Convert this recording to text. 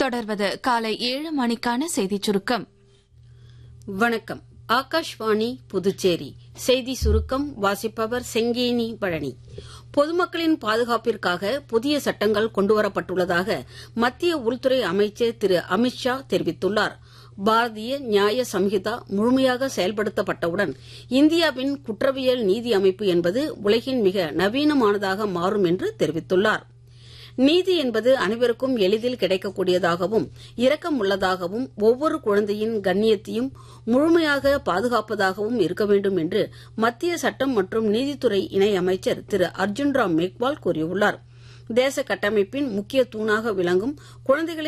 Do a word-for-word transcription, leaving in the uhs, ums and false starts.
தொடர்வது காலை ஏழு மணிக்கான செய்திச் சுருக்கம். வணக்கம். ஆகாஷ்வாணி புதுச்சேரி செய்தி சுருக்கம் வாசிப்பவர் செங்கேனி பழனி. பொதுமக்களின் பாதுகாப்பிற்காக புதிய சட்டங்கள் கொண்டுவரப்பட்டுள்ளதாக மத்திய உள்துறை அமைச்சர் திரு அமித்ஷா தெரிவித்துள்ளார். பாரதிய நியாய சம்ஹிதா முழுமையாக செயல்படுத்தப்பட்டவுடன் இந்தியாவின் குற்றவியல் நீதி அமைப்பு என்பது உலகின் மிக நவீனமானதாக மாறும் என்று தெரிவித்துள்ளார். நீதி என்பது அனைவருக்கும் எளிதில் கிடைக்கக்கூடியதாகவும் இரக்கமுள்ளதாகவும் ஒவ்வொரு குழந்தையின் கண்ணியத்தையும் முழுமையாக பாதுகாப்பதாகவும் இருக்க வேண்டும் என்று மத்திய சட்டம் மற்றும் நீதித்துறை இணை அமைச்சர் திரு அர்ஜுன் ராம் மேக்வால் கூறியுள்ளார். தேச கட்டமைப்பின் முக்கிய தூணாக விளங்கும் குழந்தைகளின்